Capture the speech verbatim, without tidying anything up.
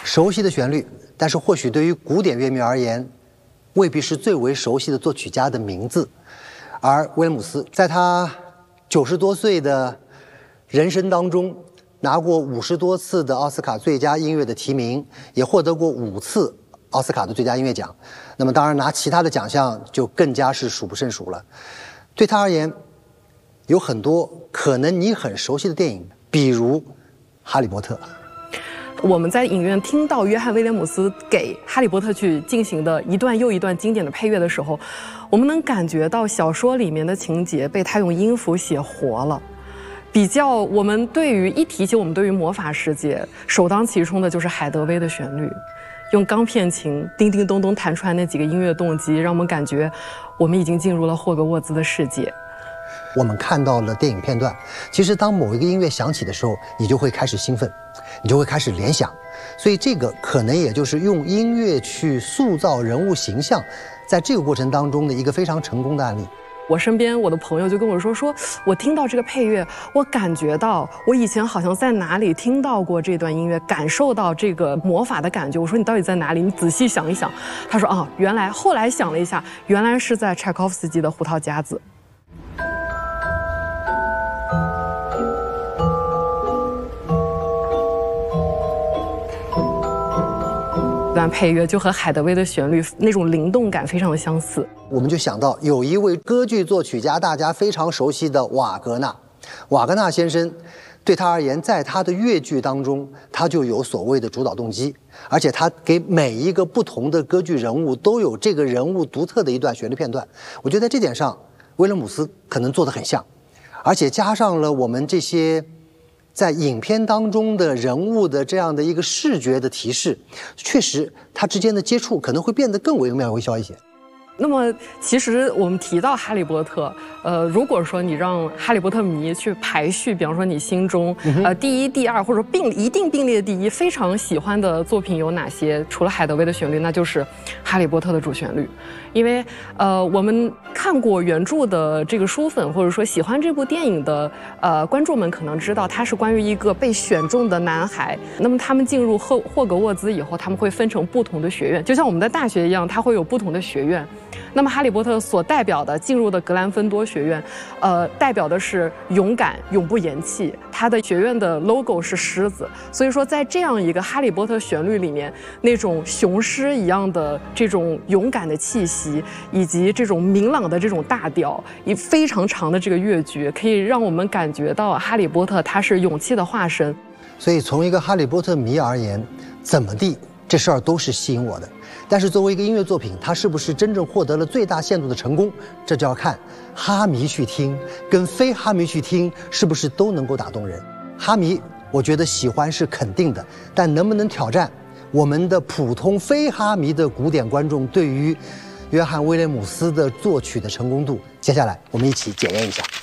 熟悉的旋律，但是或许对于古典乐迷而言，未必是最为熟悉的作曲家的名字。而威廉姆斯在他九十多岁的人生当中，拿过五十多次的奥斯卡最佳音乐的提名，也获得过五次奥斯卡的最佳音乐奖。那么当然拿其他的奖项就更加是数不胜数了。对他而言，有很多可能你很熟悉的电影，比如《哈利波特》。 我们在影院听到约翰·威廉姆斯给《哈利波特》去进行的一段又一段经典的配乐的时候，我们能感觉到小说里面的情节被他用音符写活了。比较我们对于一提起我们对于魔法世界，首当其冲的就是海德薇的旋律，用钢片琴叮叮咚咚弹出来那几个音乐动机，让我们感觉我们已经进入了霍格沃兹的世界。 我们看到了电影片段，其实当某一个音乐响起的时候，你就会开始兴奋，你就会开始联想，所以这个可能也就是用音乐去塑造人物形象，在这个过程当中的一个非常成功的案例。 我身边我的朋友就跟我说说，我听到这个配乐，我感觉到我以前好像在哪里听到过这段音乐，感受到这个魔法的感觉。我说你到底在哪里？你仔细想一想。他说啊，原来后来想了一下，原来是在柴可夫斯基的《胡桃夹子》。这段配乐就和海德薇的旋律那种灵动感非常的相似。 我们就想到有一位歌剧作曲家，大家非常熟悉的瓦格纳。瓦格纳先生对他而言，在他的乐剧当中，他就有所谓的主导动机，而且他给每一个不同的歌剧人物都有这个人物独特的一段旋律片段。我觉得在这点上，威廉姆斯可能做得很像，而且加上了我们这些在影片当中的人物的这样的一个视觉的提示，确实它之间的接触可能会变得更惟妙惟肖一些。 那么，其实我们提到《哈利波特》，呃，如果说你让《哈利波特》迷去排序，比方说你心中、嗯、呃第一、第二，或者说并一定并列第一，非常喜欢的作品有哪些？除了海德薇的旋律，那就是《哈利波特》的主旋律。因为呃，我们看过原著的这个书粉，或者说喜欢这部电影的呃观众们，可能知道它是关于一个被选中的男孩。那么他们进入霍霍格沃兹以后，他们会分成不同的学院，就像我们的大学一样，它会有不同的学院。那么哈利波特所代表的进入的格兰芬多学院，呃，代表的是勇敢，永不言弃。它的学院的 logo 是狮子，所以说在这样一个哈利波特旋律里面，那种雄狮一样的这种勇敢的气息，以及这种明朗的这种大调，以非常长的这个乐句，可以让我们感觉到哈利波特他是勇气的化身。 所以从一个哈利波特迷而言，怎么地这事儿都是吸引我的。但是作为一个音乐作品，它是不是真正获得了最大限度的成功，这就要看哈迷去听跟非哈迷去听是不是都能够打动人。哈迷我觉得喜欢是肯定的，但能不能挑战我们的普通非哈迷的古典观众对于约翰·威廉姆斯的作曲的成功度，接下来我们一起检验一下。